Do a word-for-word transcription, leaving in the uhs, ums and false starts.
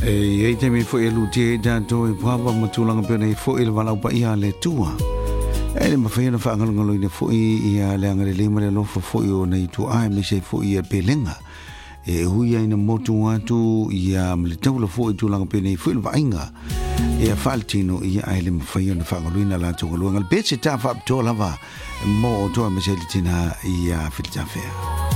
E te me fo e lu te ja to e papa matulanga pe nei fo e wala pa ia le tua. E le mafai na whaangalo ngalo i ne fo i ia le angare le mare lo fo fo i o nei tu ai me se fo i pe lenga. E hui ai na motu atu ia me le taula fo i tulanga pe nei fo i vainga. E a faltino ia ai le mafai na whaangalo ina la toko luanga. Le pese ta wha apto lava mo o toa me se le tina ia Philadelphia.